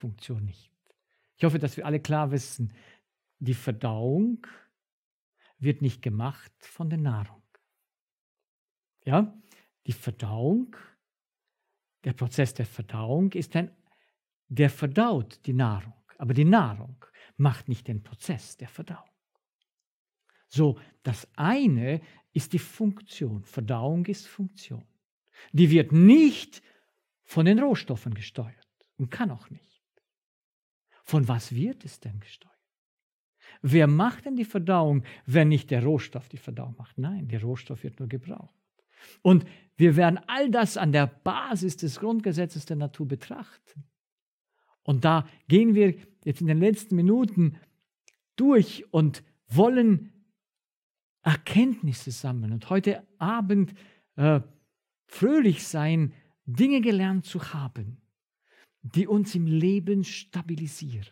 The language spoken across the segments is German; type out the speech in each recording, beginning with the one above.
Funktion nicht. Ich hoffe, dass wir alle klar wissen, die Verdauung wird nicht gemacht von der Nahrung. Ja, die Verdauung, der Prozess der Verdauung ist der verdaut die Nahrung. Aber die Nahrung macht nicht den Prozess der Verdauung. So, das eine ist die Funktion. Verdauung ist Funktion. Die wird nicht von den Rohstoffen gesteuert und kann auch nicht. Von was wird es denn gesteuert? Wer macht denn die Verdauung, wenn nicht der Rohstoff die Verdauung macht? Nein, der Rohstoff wird nur gebraucht. Und wir werden all das an der Basis des Grundgesetzes der Natur betrachten. Und da gehen wir jetzt in den letzten Minuten durch und wollen Erkenntnisse sammeln und heute Abend fröhlich sein, Dinge gelernt zu haben, die uns im Leben stabilisieren.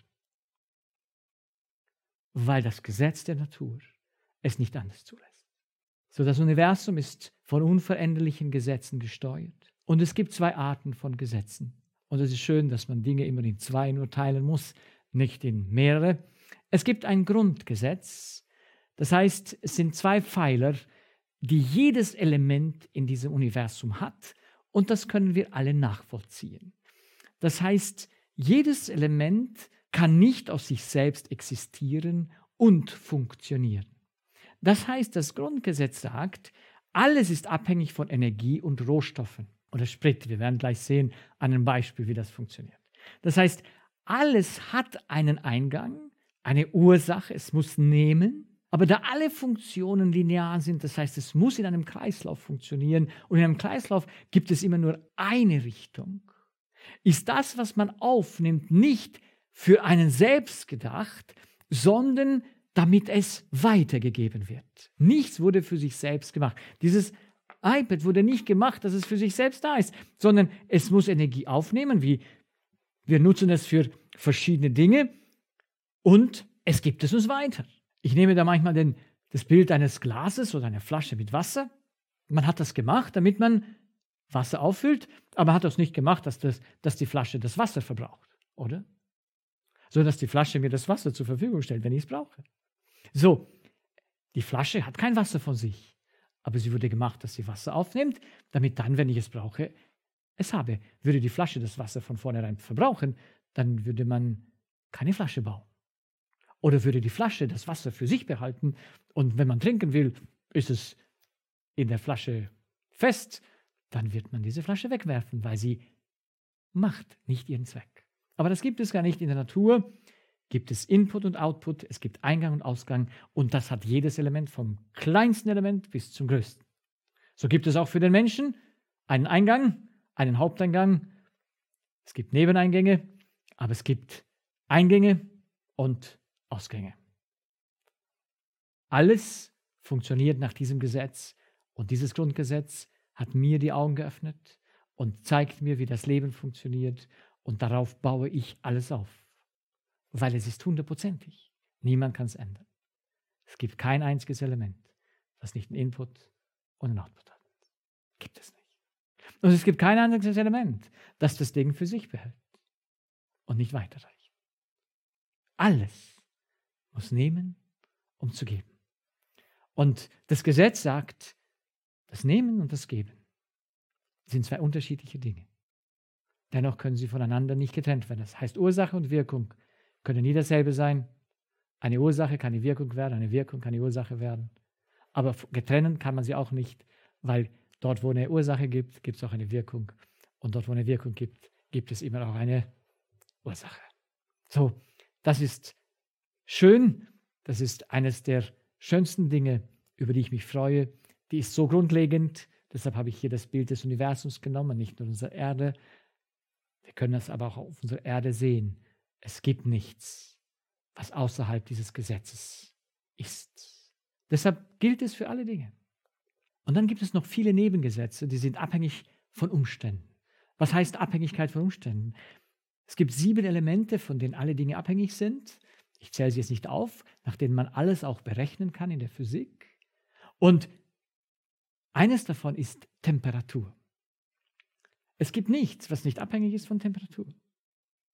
Weil das Gesetz der Natur es nicht anders zulässt. So, das Universum ist von unveränderlichen Gesetzen gesteuert. Und es gibt zwei Arten von Gesetzen. Und es ist schön, dass man Dinge immer in zwei nur teilen muss, nicht in mehrere. Es gibt ein Grundgesetz. Das heißt, es sind zwei Pfeiler, die jedes Element in diesem Universum hat. Und das können wir alle nachvollziehen. Das heißt, jedes Element kann nicht aus sich selbst existieren und funktionieren. Das heißt, das Grundgesetz sagt, alles ist abhängig von Energie und Rohstoffen oder Sprit. Wir werden gleich sehen an einem Beispiel, wie das funktioniert. Das heißt, alles hat einen Eingang, eine Ursache, es muss nehmen, aber da alle Funktionen linear sind, das heißt, es muss in einem Kreislauf funktionieren und in einem Kreislauf gibt es immer nur eine Richtung, ist das, was man aufnimmt, nicht für einen selbst gedacht, sondern damit es weitergegeben wird. Nichts wurde für sich selbst gemacht. Dieses iPad wurde nicht gemacht, dass es für sich selbst da ist, sondern es muss Energie aufnehmen, wie wir nutzen es für verschiedene Dinge und es gibt es uns weiter. Ich nehme da manchmal das Bild eines Glases oder einer Flasche mit Wasser. Man hat das gemacht, damit man Wasser auffüllt, aber man hat das nicht gemacht, dass die Flasche das Wasser verbraucht, oder? Sondern dass die Flasche mir das Wasser zur Verfügung stellt, wenn ich es brauche. So, die Flasche hat kein Wasser von sich, aber sie wurde gemacht, dass sie Wasser aufnimmt, damit dann, wenn ich es brauche, es habe. Würde die Flasche das Wasser von vornherein verbrauchen, dann würde man keine Flasche bauen. Oder würde die Flasche das Wasser für sich behalten und wenn man trinken will, ist es in der Flasche fest, dann wird man diese Flasche wegwerfen, weil sie macht nicht ihren Zweck. Aber das gibt es gar nicht in der Natur. Gibt es Input und Output, es gibt Eingang und Ausgang und das hat jedes Element vom kleinsten Element bis zum größten. So gibt es auch für den Menschen einen Eingang, einen Haupteingang, es gibt Nebeneingänge, aber es gibt Eingänge und Ausgänge. Alles funktioniert nach diesem Gesetz und dieses Grundgesetz hat mir die Augen geöffnet und zeigt mir, wie das Leben funktioniert und darauf baue ich alles auf. Weil es ist 100%ig. Niemand kann es ändern. Es gibt kein einziges Element, das nicht einen Input und einen Output hat. Gibt es nicht. Und es gibt kein einziges Element, das das Ding für sich behält und nicht weiterreicht. Alles muss nehmen, um zu geben. Und das Gesetz sagt, das Nehmen und das Geben sind zwei unterschiedliche Dinge. Dennoch können sie voneinander nicht getrennt werden. Das heißt, Ursache und Wirkung können nie dasselbe sein. Eine Ursache kann eine Wirkung werden, eine Wirkung kann eine Ursache werden. Aber getrennen kann man sie auch nicht, weil dort, wo eine Ursache gibt, gibt es auch eine Wirkung. Und dort, wo eine Wirkung gibt, gibt es immer auch eine Ursache. So, das ist schön. Das ist eines der schönsten Dinge, über die ich mich freue. Die ist so grundlegend. Deshalb habe ich hier das Bild des Universums genommen, nicht nur unserer Erde. Wir können das aber auch auf unserer Erde sehen. Es gibt nichts, was außerhalb dieses Gesetzes ist. Deshalb gilt es für alle Dinge. Und dann gibt es noch viele Nebengesetze, die sind abhängig von Umständen. Was heißt Abhängigkeit von Umständen? Es gibt 7 Elemente, von denen alle Dinge abhängig sind. Ich zähle sie jetzt nicht auf, nach denen man alles auch berechnen kann in der Physik. Und eines davon ist Temperatur. Es gibt nichts, was nicht abhängig ist von Temperatur.